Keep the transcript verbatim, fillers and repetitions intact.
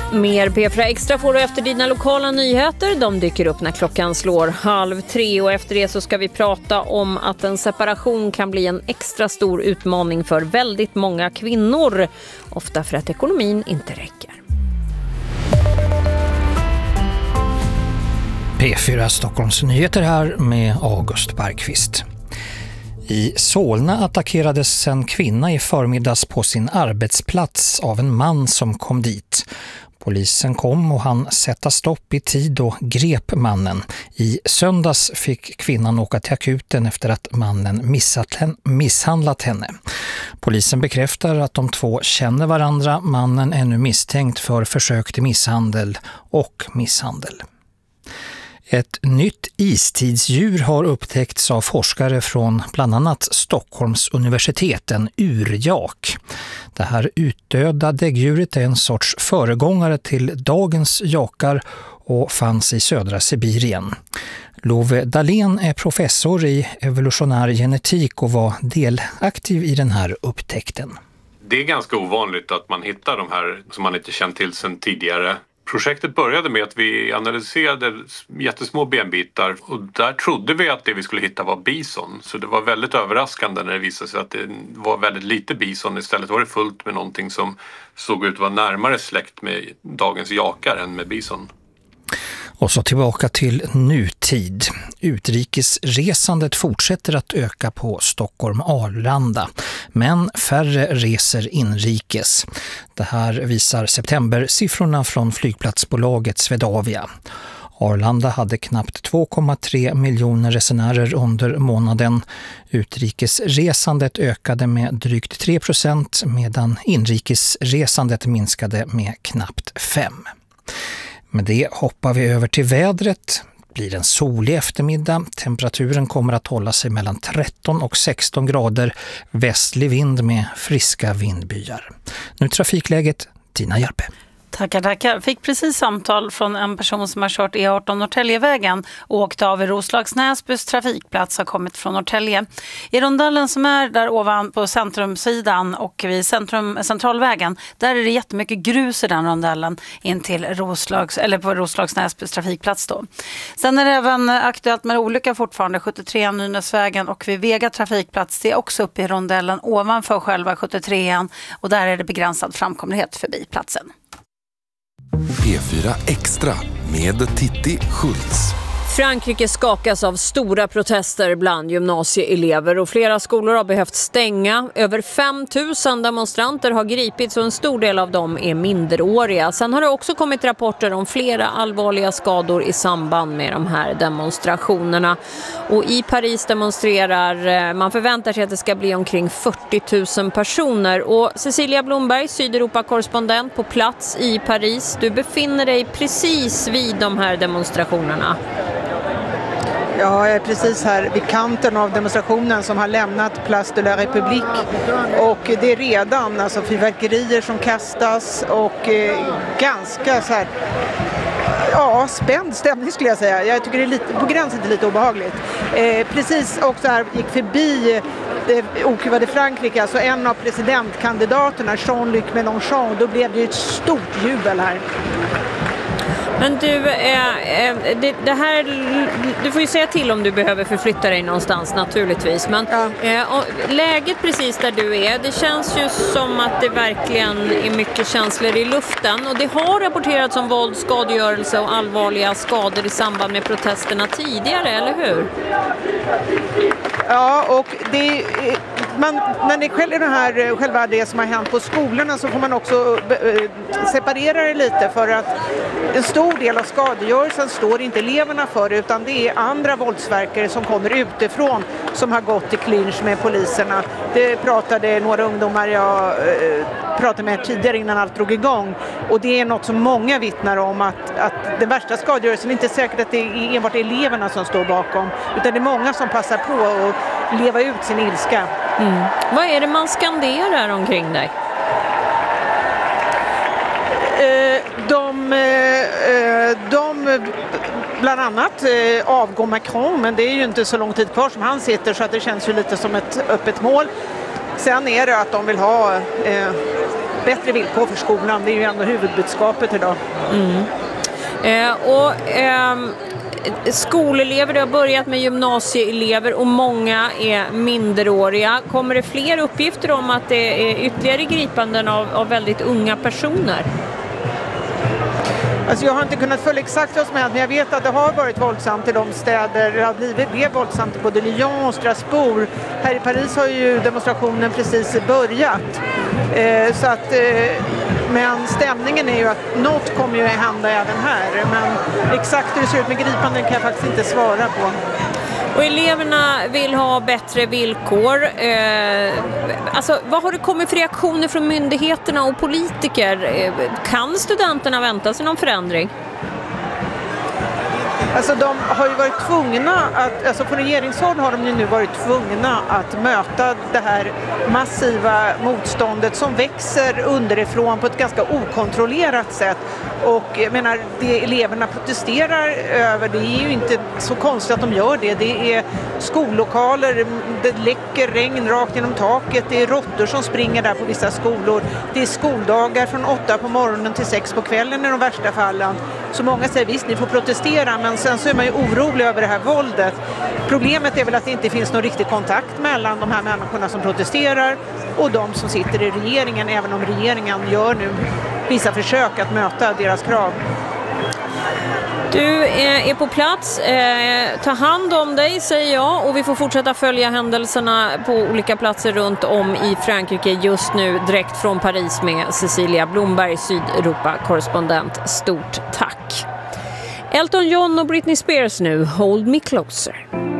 Mer P fyra Extra får du efter dina lokala nyheter. De dyker upp när klockan slår halv tre. Och efter det så ska vi prata om att en separation kan bli en extra stor utmaning för väldigt många kvinnor. Ofta för att ekonomin inte räcker. P fyra Stockholms nyheter här med August Bergqvist. I Solna attackerades en kvinna i förmiddags på sin arbetsplats av en man som kom dit. Polisen kom och han sätta stopp i tid och grep mannen. I söndags fick kvinnan åka till akuten efter att mannen missat henne, misshandlat henne. Polisen bekräftar att de två känner varandra. Mannen är nu misstänkt för försök till misshandel och misshandel. Ett nytt istidsdjur har upptäckts av forskare från bland annat Stockholms universitet, en urjak. Det här utdöda däggdjuret är en sorts föregångare till dagens jakar och fanns i södra Sibirien. Love Dahlén är professor i evolutionär genetik och var delaktiv i den här upptäckten. Det är ganska ovanligt att man hittar de här som man inte känt till sedan tidigare. Projektet började med att vi analyserade jättesmå benbitar och där trodde vi att det vi skulle hitta var bison. Så det var väldigt överraskande när det visade sig att det var väldigt lite bison. Istället var det fullt med någonting som såg ut att vara närmare släkt med dagens jakar än med bison. Och så tillbaka till nutid. Utrikesresandet fortsätter att öka på Stockholm-Arlanda, men färre reser inrikes. Det här visar septembersiffrorna från flygplatsbolaget Swedavia. Arlanda hade knappt två komma tre miljoner resenärer under månaden. Utrikesresandet ökade med drygt tre procent medan inrikesresandet minskade med knappt fem. Med det hoppar vi över till vädret. Det blir en solig eftermiddag. Temperaturen kommer att hålla sig mellan tretton och sexton grader. Västlig vind med friska vindbyar. Nu trafikläget, Tina Järpe. Tackar, tackar. Fick precis samtal från en person som har kört E arton Norrtäljevägen och åkt av i Roslagsnäsbys trafikplats, har kommit från Norrtälje. I rondellen som är där ovan på centrumsidan och vid centrum, centralvägen, där är det jättemycket grus i den rondellen in till Roslags, eller på Roslagsnäsbys trafikplats då. Sen är det även aktuellt med olycka fortfarande, sjuttiotre Nynäsvägen och vid Vega trafikplats. Det är också uppe i rondellen ovanför själva sjuttiotrean och där är det begränsad framkomlighet förbi platsen. P fyra Extra med Titti Schultz. Frankrike skakas av stora protester bland gymnasieelever och flera skolor har behövt stänga. Över fem tusen demonstranter har gripits och en stor del av dem är minderåriga. Sen har det också kommit rapporter om flera allvarliga skador i samband med de här demonstrationerna. Och i Paris demonstrerar, man förväntar sig att det ska bli omkring fyrtio tusen personer. Och Cecilia Blomberg, Sydeuropa-korrespondent på plats i Paris, du befinner dig precis vid de här demonstrationerna. Ja, jag är precis här vid kanten av demonstrationen som har lämnat Place de la République. Och det är redan alltså fyrverkerier som kastas och eh, ganska så här, ja, spänd stämning skulle jag säga. Jag tycker det är lite, på gränsen till lite obehagligt. Eh, precis också här gick förbi eh, okuvade Frankrike, alltså en av presidentkandidaterna, Jean-Luc Mélenchon. Då blev det ett stort jubel här. Men du, eh, det, det här, du får ju säga till om du behöver förflytta dig någonstans naturligtvis. Men ja. eh, läget precis där du är, det känns ju som att det verkligen är mycket känslor i luften. Och det har rapporterats om våld, skadegörelse och allvarliga skador i samband med protesterna tidigare, eller hur? Ja, och det man, när det gäller det här, själva det som har hänt på skolorna, så får man också eh, separera det lite, för att en stor del av skadegörelsen står inte eleverna för, utan det är andra våldsverkare som kommer utifrån som har gått i clinch med poliserna. Det pratade några ungdomar jag eh, pratade med tidigare innan allt drog igång, och det är något som många vittnar om, att, att den värsta skadegörelsen är inte säkert att det är enbart eleverna som står bakom, utan det är många som passar på att leva ut sin ilska. Mm. Vad är det man skanderar omkring dig? Eh, de, eh, de bland annat eh, avgår Macron, men det är ju inte så lång tid kvar som han sitter, så att det känns ju lite som ett öppet mål. Sen är det att de vill ha eh, bättre villkor för skolan. Det är ju ändå huvudbudskapet idag. Mm. Eh, och eh, skolelever, det har börjat med gymnasieelever och många är minderåriga. Kommer det fler uppgifter om att det är ytterligare gripanden av, av väldigt unga personer? Alltså jag har inte kunnat följa exakt vad som hänt, men jag vet att det har varit våldsamt i de städer. Det har blivit blev våldsamt i både Lyon och Strasbourg. Här i Paris har ju demonstrationen precis börjat. Eh, så att, eh, men stämningen är ju att något kommer ju hända även här. Men exakt hur det ser ut med gripanden kan jag faktiskt inte svara på. Och eleverna vill ha bättre villkor. Eh, alltså, vad har det kommit för reaktioner från myndigheterna och politiker? Eh, kan studenterna vänta sig någon förändring? Alltså de har ju varit tvungna att, alltså på regeringshåll har de ju nu varit tvungna att möta det här massiva motståndet som växer underifrån på ett ganska okontrollerat sätt. Och jag menar, det eleverna protesterar över, det är ju inte så konstigt att de gör det. Det är skollokaler, det läcker regn rakt genom taket, det är råttor som springer där på vissa skolor. Det är skoldagar från åtta på morgonen till sex på kvällen i de värsta fallen. Så många säger visst, ni får protestera, men sen så är man ju orolig över det här våldet. Problemet är väl att det inte finns någon riktig kontakt mellan de här människorna som protesterar och de som sitter i regeringen, även om regeringen gör nu vissa försök att möta deras krav. Du är på plats, eh, ta hand om dig säger jag, och vi får fortsätta följa händelserna på olika platser runt om i Frankrike just nu, direkt från Paris med Cecilia Blomberg, Sydeuropa-korrespondent. Stort tack! Elton John och Britney Spears nu, Hold Me Closer.